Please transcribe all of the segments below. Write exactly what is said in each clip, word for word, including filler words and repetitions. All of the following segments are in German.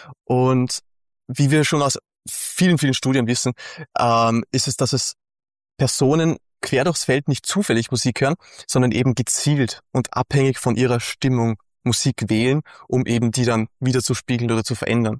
Und wie wir schon aus vielen, vielen Studien wissen, ähm, ist es, dass es Personen quer durchs Feld nicht zufällig Musik hören, sondern eben gezielt und abhängig von ihrer Stimmung Musik wählen, um eben die dann wieder zu spiegeln oder zu verändern.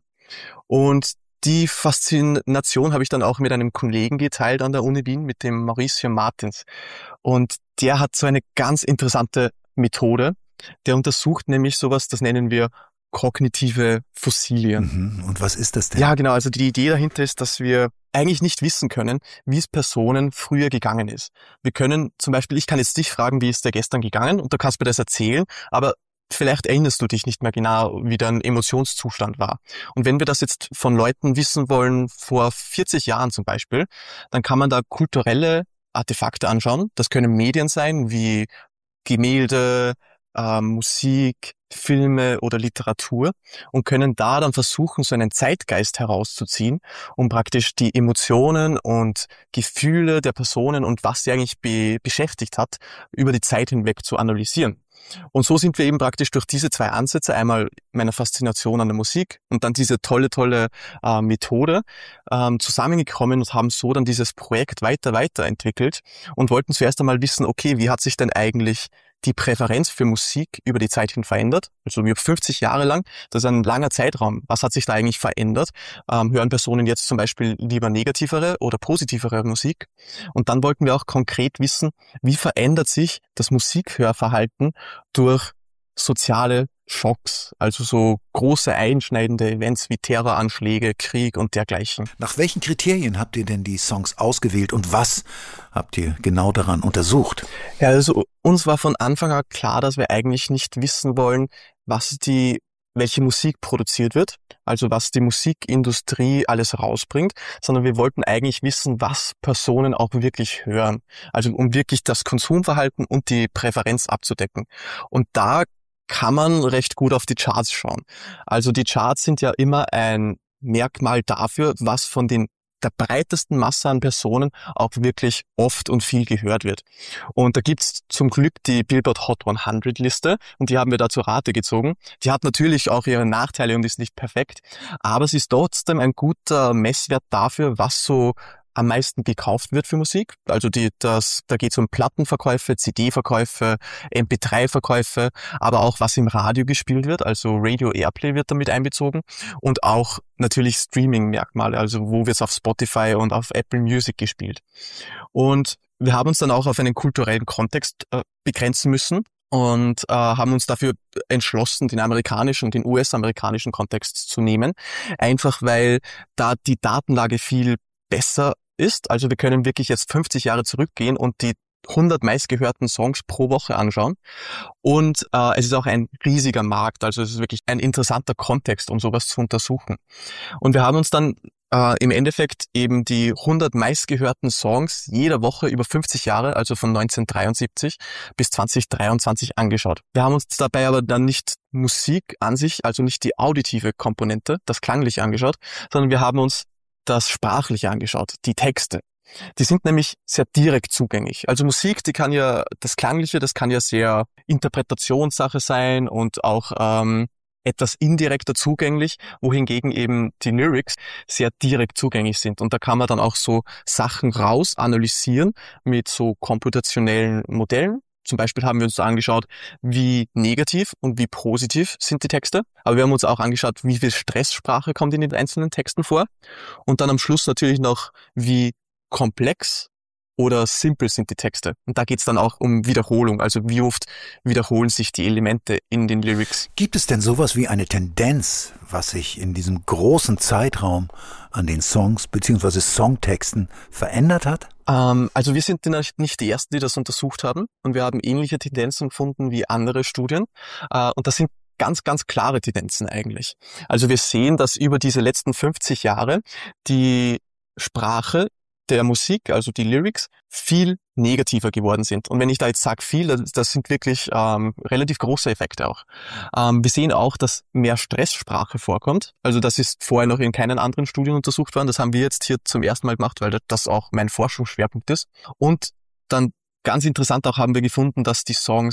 Und die Faszination habe ich dann auch mit einem Kollegen geteilt an der Uni Wien, mit dem Mauricio Martins. Und der hat so eine ganz interessante Methode. Der untersucht nämlich sowas, das nennen wir kognitive Fossilien. Mhm. Und was ist das denn? Ja, genau. Also die Idee dahinter ist, dass wir eigentlich nicht wissen können, wie es Personen früher gegangen ist. Wir können zum Beispiel, ich kann jetzt dich fragen, wie ist dir gestern gegangen, und du kannst mir das erzählen, aber vielleicht erinnerst du dich nicht mehr genau, wie dein Emotionszustand war. Und wenn wir das jetzt von Leuten wissen wollen, vor vierzig Jahren zum Beispiel, dann kann man da kulturelle Artefakte anschauen. Das können Medien sein, wie Gemälde, äh, Musik, Filme oder Literatur, und können da dann versuchen, so einen Zeitgeist herauszuziehen, um praktisch die Emotionen und Gefühle der Personen und was sie eigentlich be- beschäftigt hat, über die Zeit hinweg zu analysieren. Und so sind wir eben praktisch durch diese zwei Ansätze, einmal meiner Faszination an der Musik und dann diese tolle, tolle äh, Methode, ähm, zusammengekommen und haben so dann dieses Projekt weiter, weiterentwickelt und wollten zuerst einmal wissen, okay, wie hat sich denn eigentlich die Präferenz für Musik über die Zeit hin verändert? Also über fünfzig Jahre lang, das ist ein langer Zeitraum. Was hat sich da eigentlich verändert? Ähm, hören Personen jetzt zum Beispiel lieber negativere oder positivere Musik? Und dann wollten wir auch konkret wissen, wie verändert sich das Musikhörverhalten durch soziale Schocks, also so große einschneidende Events wie Terroranschläge, Krieg und dergleichen. Nach welchen Kriterien habt ihr denn die Songs ausgewählt und was habt ihr genau daran untersucht? Ja, also uns war von Anfang an klar, dass wir eigentlich nicht wissen wollen, was die, welche Musik produziert wird, also was die Musikindustrie alles rausbringt, sondern wir wollten eigentlich wissen, was Personen auch wirklich hören, also um wirklich das Konsumverhalten und die Präferenz abzudecken. Und da kann man recht gut auf die Charts schauen. Also die Charts sind ja immer ein Merkmal dafür, was von den der breitesten Masse an Personen auch wirklich oft und viel gehört wird. Und da gibt's zum Glück die Billboard Hot hundert Liste, und die haben wir da zur Rate gezogen. Die hat natürlich auch ihre Nachteile und ist nicht perfekt, aber sie ist trotzdem ein guter Messwert dafür, was so am meisten gekauft wird für Musik. Also die, das, da geht es um Plattenverkäufe, C D-Verkäufe, M P drei Verkäufe, aber auch was im Radio gespielt wird, also Radio Airplay wird damit einbezogen, und auch natürlich Streaming-Merkmale, also wo wird es auf Spotify und auf Apple Music gespielt. Und wir haben uns dann auch auf einen kulturellen Kontext äh, begrenzen müssen und äh, haben uns dafür entschlossen, den amerikanischen und den U S-amerikanischen Kontext zu nehmen, einfach weil da die Datenlage viel besser ist. Also wir können wirklich jetzt fünfzig Jahre zurückgehen und die hundert meistgehörten Songs pro Woche anschauen. Und äh, es ist auch ein riesiger Markt, also es ist wirklich ein interessanter Kontext, um sowas zu untersuchen. Und wir haben uns dann äh, im Endeffekt eben die hundert meistgehörten Songs jeder Woche über fünfzig Jahre, also von neunzehnhundertdreiundsiebzig bis zweitausenddreiundzwanzig angeschaut. Wir haben uns dabei aber dann nicht Musik an sich, also nicht die auditive Komponente, das Klangliche angeschaut, sondern wir haben uns das Sprachliche angeschaut, die Texte. Die sind nämlich sehr direkt zugänglich. Also Musik, die kann ja, das Klangliche, das kann ja sehr Interpretationssache sein und auch ähm, etwas indirekter zugänglich, wohingegen eben die Lyrics sehr direkt zugänglich sind. Und da kann man dann auch so Sachen raus analysieren mit so komputationellen Modellen. Zum Beispiel haben wir uns da angeschaut, wie negativ und wie positiv sind die Texte. Aber wir haben uns auch angeschaut, wie viel Stresssprache kommt in den einzelnen Texten vor. Und dann am Schluss natürlich noch, wie komplex oder simpel sind die Texte. Und da geht's dann auch um Wiederholung. Also wie oft wiederholen sich die Elemente in den Lyrics. Gibt es denn sowas wie eine Tendenz, was sich in diesem großen Zeitraum an den Songs bzw. Songtexten verändert hat? Ähm, also wir sind nicht die Ersten, die das untersucht haben. Und wir haben ähnliche Tendenzen gefunden wie andere Studien. Äh, und das sind ganz, ganz klare Tendenzen eigentlich. Also wir sehen, dass über diese letzten fünfzig Jahre die Sprache der Musik, also die Lyrics, viel negativer geworden sind. Und wenn ich da jetzt sage viel, das, das sind wirklich ähm, relativ große Effekte auch. Ähm, wir sehen auch, dass mehr Stresssprache vorkommt. Also das ist vorher noch in keinen anderen Studien untersucht worden. Das haben wir jetzt hier zum ersten Mal gemacht, weil das auch mein Forschungsschwerpunkt ist. Und dann ganz interessant auch haben wir gefunden, dass die Songs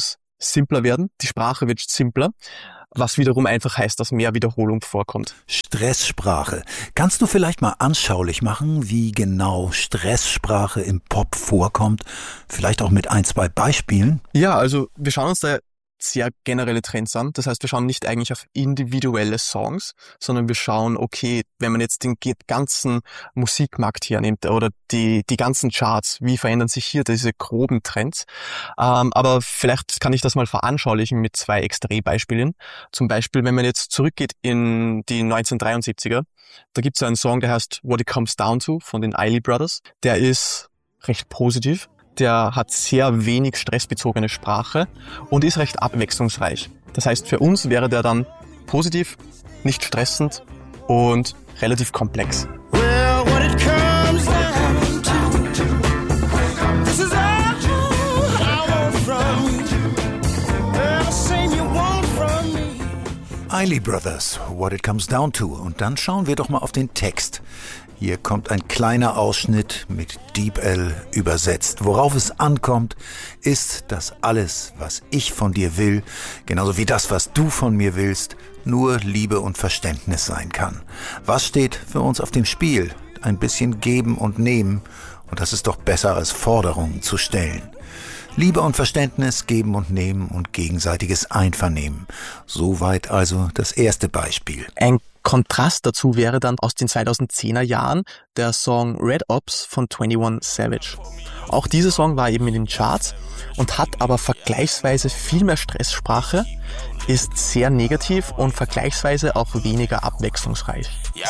simpler werden, die Sprache wird simpler, was wiederum einfach heißt, dass mehr Wiederholung vorkommt. Stresssprache. Kannst du vielleicht mal anschaulich machen, wie genau Stresssprache im Pop vorkommt? Vielleicht auch mit ein, zwei Beispielen? Ja, also wir schauen uns da sehr generelle Trends an. Das heißt, wir schauen nicht eigentlich auf individuelle Songs, sondern wir schauen, okay, wenn man jetzt den ganzen Musikmarkt hernimmt oder die die ganzen Charts, wie verändern sich hier diese groben Trends? Ähm, aber vielleicht kann ich das mal veranschaulichen mit zwei Extrembeispielen. Zum Beispiel, wenn man jetzt zurückgeht in die neunzehnhundertdreiundsiebziger, da gibt es einen Song, der heißt What It Comes Down To von den Isley Brothers. Der ist recht positiv. Der hat sehr wenig stressbezogene Sprache und ist recht abwechslungsreich. Das heißt, für uns wäre der dann positiv, nicht stressend und relativ komplex. Well, what it comes down to, this is all I want from you. Everything you want from me. Isley Brothers, What It Comes Down To. Und dann schauen wir doch mal auf den Text. Hier kommt ein kleiner Ausschnitt mit Deep L übersetzt. Worauf es ankommt, ist, dass alles, was ich von dir will, genauso wie das, was du von mir willst, nur Liebe und Verständnis sein kann. Was steht für uns auf dem Spiel? Ein bisschen geben und nehmen. Und das ist doch besser, als Forderungen zu stellen. Liebe und Verständnis, geben und nehmen und gegenseitiges Einvernehmen. Soweit also das erste Beispiel. Ein Kontrast dazu wäre dann aus den zweitausendzehner Jahren der Song Red Ops von einundzwanzig Savage. Auch dieser Song war eben in den Charts und hat aber vergleichsweise viel mehr Stresssprache, ist sehr negativ und vergleichsweise auch weniger abwechslungsreich.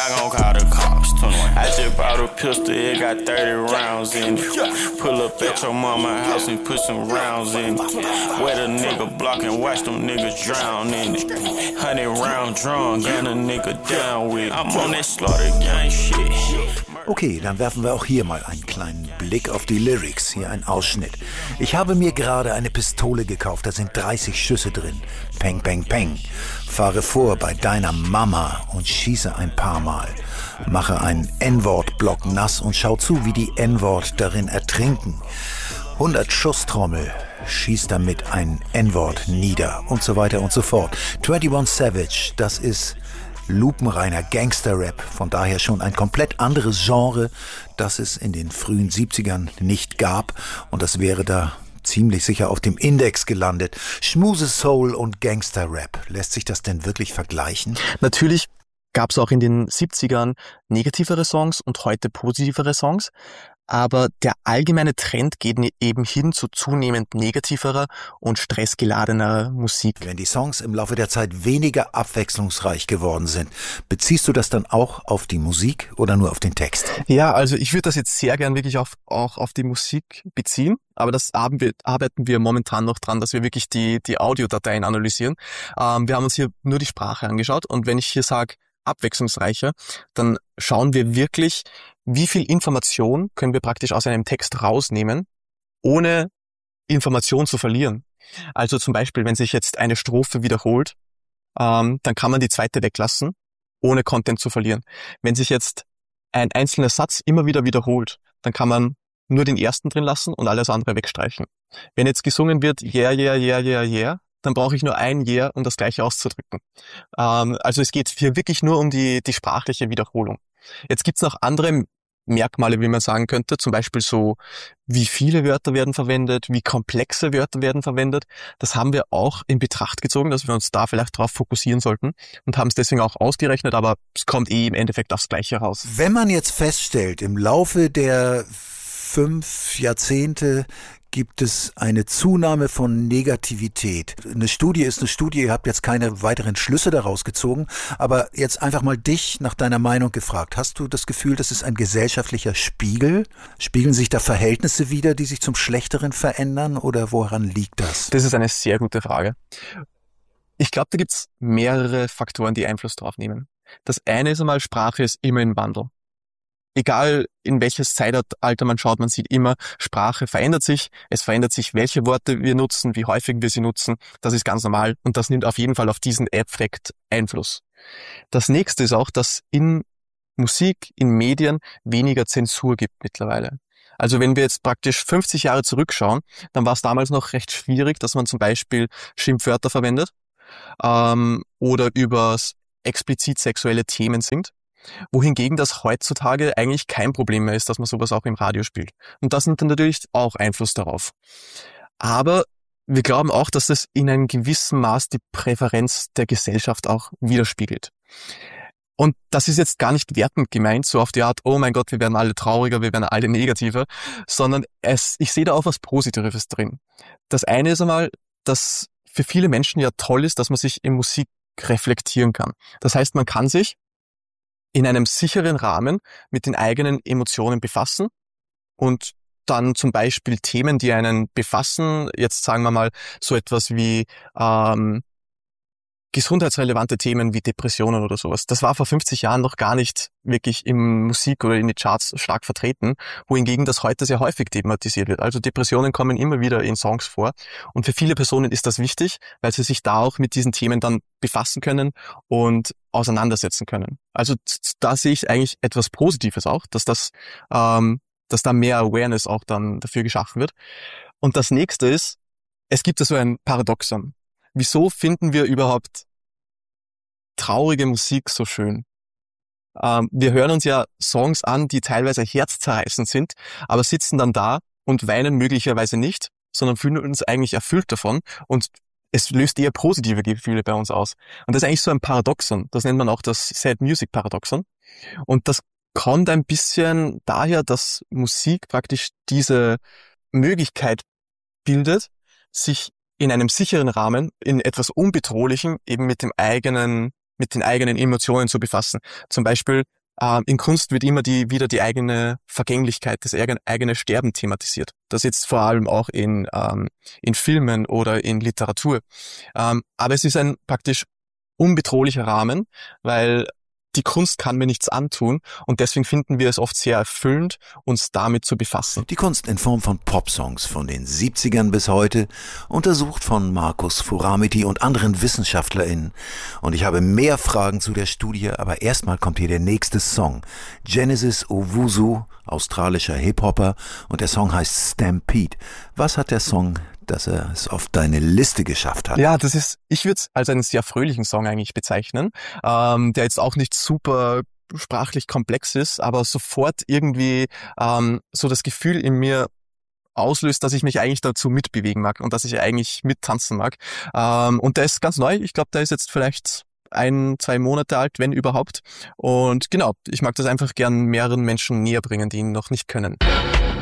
Okay, dann werfen wir auch hier mal einen kleinen Blick auf die Lyrics. Hier ein Ausschnitt. Ich habe mir gerade eine Pistole gekauft, da sind dreißig Schüsse drin. Peng, peng, peng. Fahre vor bei deiner Mama und schieße ein paar Mal. Mache einen N-Wort-Block nass und schau zu, wie die N-Wort darin ertrinken. hundert Schusstrommel, schieß damit ein N-Wort nieder und so weiter und so fort. einundzwanzig Savage, das ist lupenreiner Gangster-Rap, von daher schon ein komplett anderes Genre, das es in den frühen siebzigern nicht gab und das wäre da ziemlich sicher auf dem Index gelandet. Schmuse-Soul und Gangster-Rap, lässt sich das denn wirklich vergleichen? Natürlich gab es auch in den siebzigern negativere Songs und heute positivere Songs. Aber der allgemeine Trend geht eben hin zu zunehmend negativerer und stressgeladener Musik. Wenn die Songs im Laufe der Zeit weniger abwechslungsreich geworden sind, beziehst du das dann auch auf die Musik oder nur auf den Text? Ja, also ich würde das jetzt sehr gern wirklich auf, auch auf die Musik beziehen, aber das arbeiten wir momentan noch dran, dass wir wirklich die, die Audiodateien analysieren. Ähm, wir haben uns hier nur die Sprache angeschaut und wenn ich hier sage abwechslungsreicher, dann schauen wir wirklich, wie viel Information können wir praktisch aus einem Text rausnehmen, ohne Information zu verlieren. Also zum Beispiel, wenn sich jetzt eine Strophe wiederholt, ähm, dann kann man die zweite weglassen, ohne Content zu verlieren. Wenn sich jetzt ein einzelner Satz immer wieder wiederholt, dann kann man nur den ersten drin lassen und alles andere wegstreichen. Wenn jetzt gesungen wird, yeah, yeah, yeah, yeah, yeah, dann brauche ich nur ein Yeah, um das Gleiche auszudrücken. Ähm, also es geht hier wirklich nur um die, die sprachliche Wiederholung. Jetzt gibt's noch andere Merkmale, wie man sagen könnte, zum Beispiel so, wie viele Wörter werden verwendet, wie komplexe Wörter werden verwendet. Das haben wir auch in Betracht gezogen, dass wir uns da vielleicht drauf fokussieren sollten und haben es deswegen auch ausgerechnet, aber es kommt eh im Endeffekt aufs Gleiche raus. Wenn man jetzt feststellt, im Laufe der fünf Jahrzehnte gibt es eine Zunahme von Negativität. Eine Studie ist eine Studie, ihr habt jetzt keine weiteren Schlüsse daraus gezogen, aber jetzt einfach mal dich nach deiner Meinung gefragt. Hast du das Gefühl, das ist ein gesellschaftlicher Spiegel? Spiegeln sich da Verhältnisse wider, die sich zum Schlechteren verändern oder woran liegt das? Das ist eine sehr gute Frage. Ich glaube, da gibt's mehrere Faktoren, die Einfluss drauf nehmen. Das eine ist einmal, Sprache ist immer im Wandel. Egal in welches Zeitalter man schaut, man sieht immer, Sprache verändert sich. Es verändert sich, welche Worte wir nutzen, wie häufig wir sie nutzen. Das ist ganz normal und das nimmt auf jeden Fall auf diesen Effekt Einfluss. Das nächste ist auch, dass in Musik, in Medien weniger Zensur gibt mittlerweile. Also wenn wir jetzt praktisch fünfzig Jahre zurückschauen, dann war es damals noch recht schwierig, dass man zum Beispiel Schimpfwörter verwendet ähm, oder über explizit sexuelle Themen singt, wohingegen das heutzutage eigentlich kein Problem mehr ist, dass man sowas auch im Radio spielt. Und das nimmt dann natürlich auch Einfluss darauf. Aber wir glauben auch, dass das in einem gewissen Maß die Präferenz der Gesellschaft auch widerspiegelt. Und das ist jetzt gar nicht wertend gemeint, so auf die Art, oh mein Gott, wir werden alle trauriger, wir werden alle negativer, sondern es, ich sehe da auch was Positives drin. Das eine ist einmal, dass für viele Menschen ja toll ist, dass man sich in Musik reflektieren kann. Das heißt, man kann sich in einem sicheren Rahmen mit den eigenen Emotionen befassen und dann zum Beispiel Themen, die einen befassen, jetzt sagen wir mal so etwas wie ähm, gesundheitsrelevante Themen wie Depressionen oder sowas. Das war vor fünfzig Jahren noch gar nicht wirklich im Musik oder in die Charts stark vertreten, wohingegen das heute sehr häufig thematisiert wird. Also Depressionen kommen immer wieder in Songs vor und für viele Personen ist das wichtig, weil sie sich da auch mit diesen Themen dann befassen können und auseinandersetzen können. Also da sehe ich eigentlich etwas Positives auch, dass das, ähm, dass da mehr Awareness auch dann dafür geschaffen wird. Und das nächste ist, es gibt da so ein Paradoxon. Wieso finden wir überhaupt traurige Musik so schön? Ähm, wir hören uns ja Songs an, die teilweise herzzerreißend sind, aber sitzen dann da und weinen möglicherweise nicht, sondern fühlen uns eigentlich erfüllt davon und es löst eher positive Gefühle bei uns aus. Und das ist eigentlich so ein Paradoxon. Das nennt man auch das Sad Music Paradoxon. Und das kommt ein bisschen daher, dass Musik praktisch diese Möglichkeit bildet, sich in einem sicheren Rahmen, in etwas Unbedrohlichem, eben mit dem eigenen, mit den eigenen Emotionen zu befassen. Zum Beispiel äh, in Kunst wird immer die wieder die eigene Vergänglichkeit, das eigene Sterben thematisiert. Das jetzt vor allem auch in ähm, in Filmen oder in Literatur. Ähm, aber es ist ein praktisch unbedrohlicher Rahmen, weil die Kunst kann mir nichts antun und deswegen finden wir es oft sehr erfüllend, uns damit zu befassen. Die Kunst in Form von Popsongs von den siebzigern bis heute, untersucht von Markus Furamiti und anderen WissenschaftlerInnen. Und ich habe mehr Fragen zu der Studie, aber erstmal kommt hier der nächste Song. Genesis Owusu, australischer Hip-Hopper, und der Song heißt Stampede. Was hat der Song, dass er es auf deine Liste geschafft hat? Ja, das ist, ich würde es als einen sehr fröhlichen Song eigentlich bezeichnen, ähm, der jetzt auch nicht super sprachlich komplex ist, aber sofort irgendwie ähm, so das Gefühl in mir auslöst, dass ich mich eigentlich dazu mitbewegen mag und dass ich eigentlich mittanzen mag. Ähm, und der ist ganz neu. Ich glaube, der ist jetzt vielleicht ein, zwei Monate alt, wenn überhaupt. Und genau, ich mag das einfach gern mehreren Menschen näher bringen, die ihn noch nicht können.